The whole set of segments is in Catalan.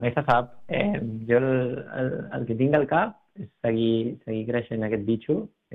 mai se sap. Jo el que tinc al cap és seguir creixent aquest bitxo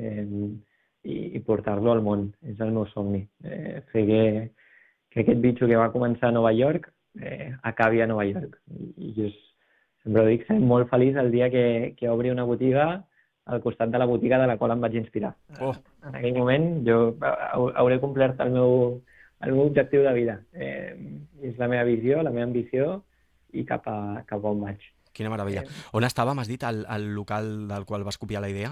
i portar-lo al món. És el meu somni. Fer que aquest bitxo que va començar a Nova York acabi a Nova York. I jo sempre ho dic, seré molt feliç el dia que obri una botiga al costat de la botiga de la qual em vaig inspirar. En aquell moment jo hauré complert el meu objectiu de vida. És la meva visió, la meva ambició i cap a on vaig. Quina meravella. On estava, m'has dit, el local del qual vas copiar la idea?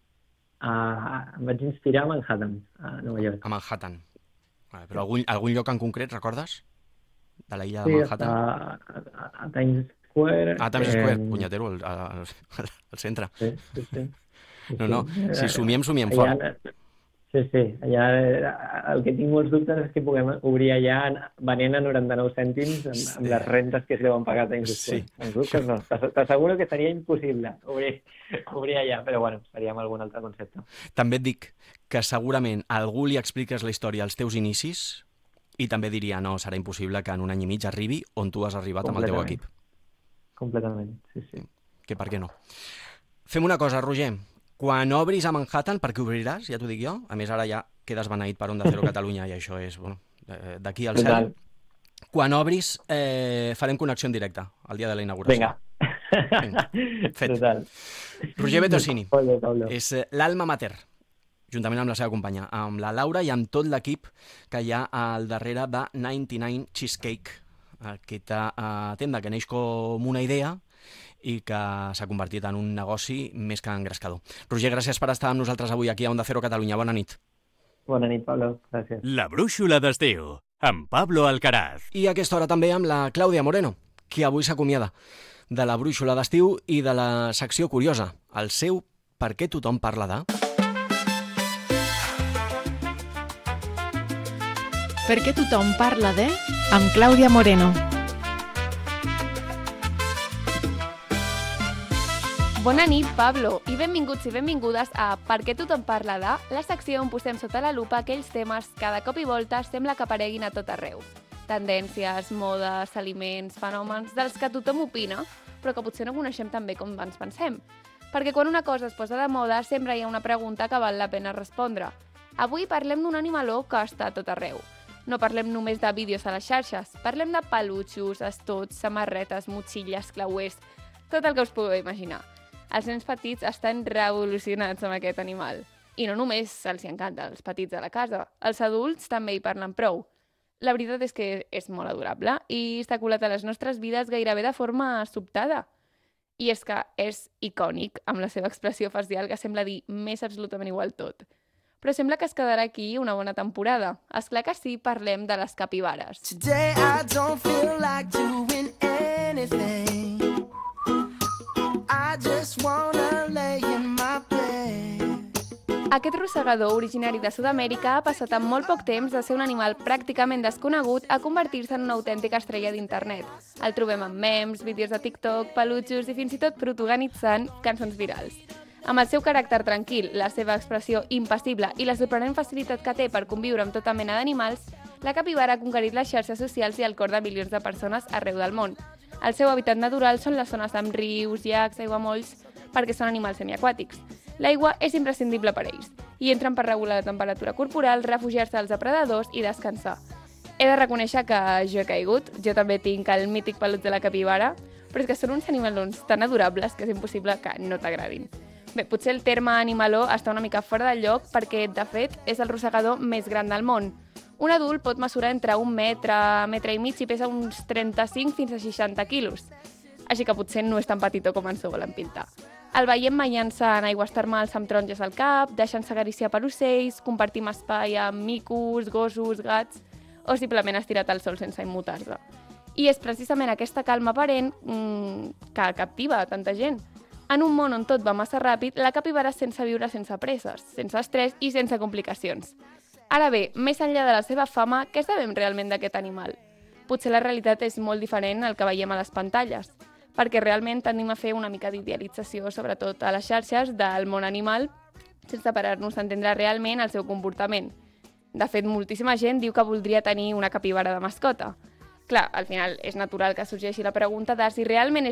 Em vaig inspirar a Manhattan, a Nova York. A Manhattan. Però algun lloc en concret, recordes? De la illa de Manhattan? Sí, a Times Square. A Times Square, punyetero, al centre. Sí. No, si somiem fort. Sí, allà el que tinc molts dubtes és que puguem obrir allà venent a 99 cèntims amb les rentes que es deuen pagar a Times Square. Els dubtes no, t'asseguro que seria impossible obrir allà, però bueno, faríem algun altre concepte. També et dic que segurament a algú li expliques la història als teus inicis i també diria, no, serà impossible que en un any i mig arribi on tu has arribat amb el teu equip. Completament, sí. Que per què no? Fem una cosa, Roger. Quan obris a Manhattan, per què obriràs? Ja t'ho dic jo. A més, ara ja quedes beneït per Onda Cero Catalunya i això és, d'aquí al cel. Quan obris, farem connexió en directe, el dia de la inauguració. Vinga. Fet. Total. Roger Bettosini Pablo. és l'alma mater, juntament amb la seva companya, amb la Laura i amb tot l'equip que hi ha al darrere de 99 Cheesecake, aquesta tenda que neix com una idea i que s'ha convertit en un negoci més que engrescador. Roger, gràcies per estar amb nosaltres avui aquí a Onda Cero Catalunya. Bona nit. Bona nit, Pablo. Gràcies. La brúixola d'estiu, amb Pablo Alcaraz. I a aquesta hora també amb la Clàudia Moreno, que avui s'acomiada de la brúixola d'estiu i de la secció curiosa, el seu Per què tothom parla de... Per què tothom parla de... amb Clàudia Moreno. Bona nit, Pablo, i benvinguts i benvingudes a Per què tothom parla de, la secció on posem sota la lupa aquells temes que de cop i volta sembla que apareguin a tot arreu. Tendències, modes, aliments, fenòmens dels que tothom opina, però que potser no coneixem tan bé com ens pensem. Perquè quan una cosa es posa de moda sempre hi ha una pregunta que val la pena respondre. Avui parlem d'un animaló que està a tot arreu. No parlem només de vídeos a les xarxes, parlem de pelutxos, estots, samarretes, motxilles, clauers, tot el que us pugueu imaginar. Els nens petits estan revolucionats amb aquest animal. I no només els encanta, els petits de la casa. Els adults també hi parlen prou. La veritat és que és molt adorable i s'ha colat a les nostres vides gairebé de forma sobtada. I és que és icònic, amb la seva expressió facial que sembla dir més absolutament igual tot. Però sembla que es quedarà aquí una bona temporada. Esclar que sí, parlem de les capibares. Today I don't feel like doing anything. I just wanna lay in my bed. Aquest rosegador originari de Sud-amèrica ha passat en molt poc temps de ser un animal pràcticament desconegut a convertir-se en una autèntica estrella d'internet. El trobem en memes, vídeos de TikTok, pelutxos i fins i tot protagonitzant cançons virals. Amb el seu caràcter tranquil, la seva expressió impassible i la sorprenent facilitat que té per conviure amb tota mena d'animals, la capibara ha conquerit les xarxes socials i el cor de milions de persones arreu del món. El seu hàbitat natural són les zones amb rius, llacs, aiguamolls, perquè són animals semiaquàtics. L'aigua és imprescindible per ells, i entren per regular la temperatura corporal, refugiar-se dels depredadors i descansar. He de reconèixer que jo he caigut, jo també tinc el mític pelut de la capibara, però és que són uns animalons tan adorables que és impossible que no t'agradin. Bé, potser el terme animaló està una mica fora del lloc perquè, de fet, és el rosegador més gran del món. Un adult pot mesurar entre 1 metre, metre i mig i pesa uns 35 fins a 60 quilos. Així que potser no és tan petitó com ens ho volen pintar. El veiem banyant-se en aigües termals amb taronges al cap, deixant-se acariciar per ocells, compartim espai amb micos, gossos, gats o simplement estirat al sol sense immutar-se. I és precisament aquesta calma aparent que captiva tanta gent. En un món on tot va massa ràpid, la capibara es sense viure sense presses, sense estrès i sense complicacions. Ara bé, més enllà de la seva fama, què sabem realment d'aquest animal? Potser la realitat és molt diferent al que veiem a les pantalles, perquè realment tendim a fer una mica d'idealització, sobretot a les xarxes, del món animal, sense parar-nos a entendre realment el seu comportament. De fet, moltíssima gent diu que voldria tenir una capibara de mascota. clar, al final és natural que sorgeixi la pregunta de si realment